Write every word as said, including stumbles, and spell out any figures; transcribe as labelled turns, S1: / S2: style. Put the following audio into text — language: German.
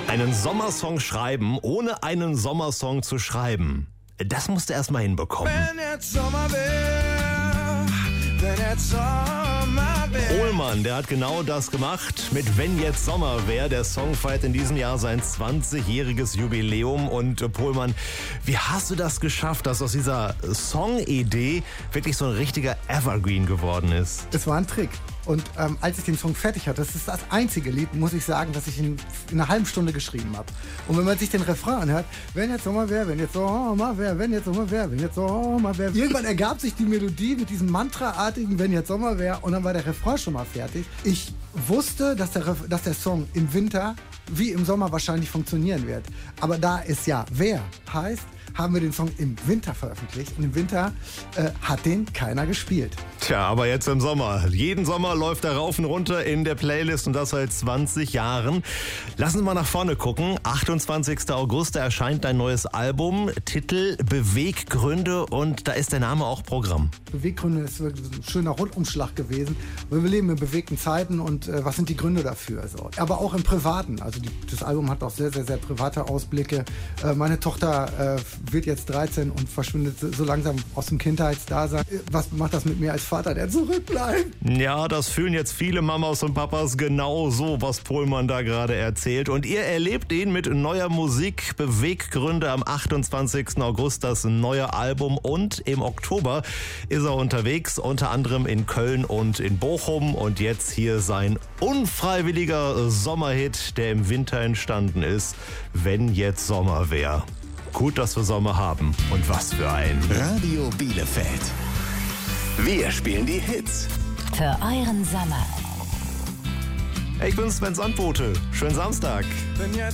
S1: Einen Sommersong schreiben, ohne einen Sommersong zu schreiben. Das musst du erst mal hinbekommen.
S2: Wenn jetzt Sommer wär, wenn jetzt Sommer wär.
S1: Pohlmann, der hat genau das gemacht mit Wenn jetzt Sommer wär. Der Song feiert in diesem Jahr sein zwanzigjähriges Jubiläum. Und äh, Pohlmann, wie hast du das geschafft, dass aus dieser Songidee wirklich so ein richtiger Evergreen geworden ist?
S3: Es war ein Trick. Und ähm, als ich den Song fertig hatte, das ist das einzige Lied, muss ich sagen, das ich in, in einer halben Stunde geschrieben habe. Und wenn man sich den Refrain anhört, wenn jetzt Sommer wär, wenn jetzt Sommer wär, wenn jetzt Sommer wär, wenn jetzt Sommer wär. Irgendwann ergab sich die Melodie mit diesem Mantra-artigen wenn jetzt Sommer wär und dann war der Refrain schon mal fertig. Ich wusste, dass der, Ref- dass der Song im Winter wie im Sommer wahrscheinlich funktionieren wird. Aber da es ja wer heißt, haben wir den Song im Winter veröffentlicht. Und im Winter äh, hat den keiner gespielt.
S1: Tja, aber jetzt im Sommer. Jeden Sommer läuft er rauf und runter in der Playlist und das seit zwanzig Jahren. Lass uns mal nach vorne gucken. achtundzwanzigster August, da erscheint dein neues Album. Titel Beweggründe und da ist der Name auch Programm.
S3: Beweggründe ist wirklich ein schöner Rundumschlag gewesen. Wir leben in bewegten Zeiten und äh, was sind die Gründe dafür? Also, aber auch im Privaten. Also die, das Album hat auch sehr, sehr, sehr private Ausblicke. Äh, meine Tochter äh, wird jetzt dreizehn und verschwindet so langsam aus dem Kindheitsdasein. Was macht das mit mir als Vater, der zurückbleibt?
S1: Ja, das fühlen jetzt viele Mamas und Papas genau so, was Pohlmann da gerade erzählt. Und ihr erlebt ihn mit neuer Musik. Beweggründe am achtundzwanzigsten August, das neue Album. Und im Oktober ist er unterwegs, unter anderem in Köln und in Bochum. Und jetzt hier sein unfreiwilliger Sommerhit, der im Winter entstanden ist. Wenn jetzt Sommer wär. Gut, dass wir Sommer haben. Und was für ein.
S4: Radio Bielefeld. Wir spielen die Hits.
S5: Für euren Sommer.
S1: Ich bin's, Sven Sandbote. Schönen Samstag.
S2: Wenn jetzt